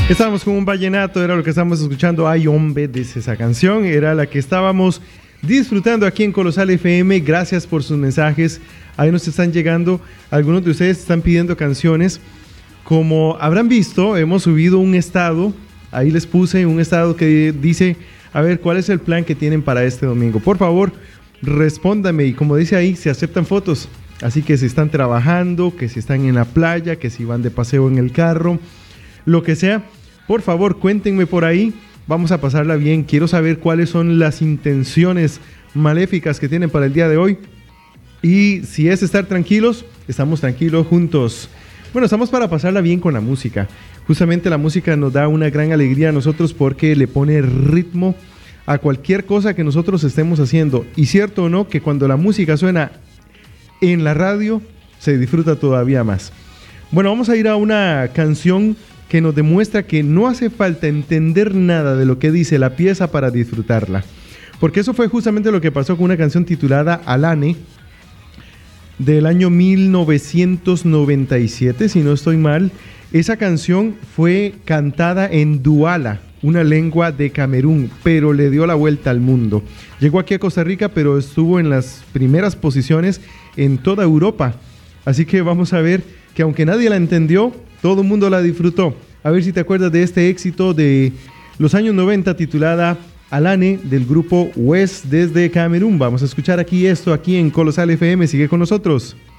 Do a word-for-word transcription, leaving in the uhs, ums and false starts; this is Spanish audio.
Estábamos con un vallenato, era lo que estábamos escuchando. Ay, hombre, dice esa canción. Era la que estábamos disfrutando aquí en Colosal F M. Gracias por sus mensajes. Ahí nos están llegando. Algunos de ustedes están pidiendo canciones. Como habrán visto, hemos subido un estado. Ahí les puse un estado que dice, a ver, ¿cuál es el plan que tienen para este domingo? Por favor, respóndame. Y como dice ahí, se aceptan fotos. Así que si están trabajando, que si están en la playa, que si van de paseo en el carro, lo que sea, por favor, cuéntenme por ahí. Vamos a pasarla bien. Quiero saber cuáles son las intenciones maléficas que tienen para el día de hoy. Y si es estar tranquilos, estamos tranquilos juntos. Bueno, estamos para pasarla bien con la música. Justamente la música nos da una gran alegría a nosotros porque le pone ritmo a cualquier cosa que nosotros estemos haciendo. Y cierto o no, que cuando la música suena en la radio, se disfruta todavía más. Bueno, vamos a ir a una canción que nos demuestra que no hace falta entender nada de lo que dice la pieza para disfrutarla. Porque eso fue justamente lo que pasó con una canción titulada Alane, del año mil novecientos noventa y siete, si no estoy mal. Esa canción fue cantada en Duala, una lengua de Camerún, pero le dio la vuelta al mundo. Llegó aquí a Costa Rica, pero estuvo en las primeras posiciones en toda Europa. Así que vamos a ver que aunque nadie la entendió, todo el mundo la disfrutó. A ver si te acuerdas de este éxito de los años noventa titulada Alane, del grupo West desde Camerún. Vamos a escuchar aquí esto, aquí en Colosal F M. Sigue con nosotros.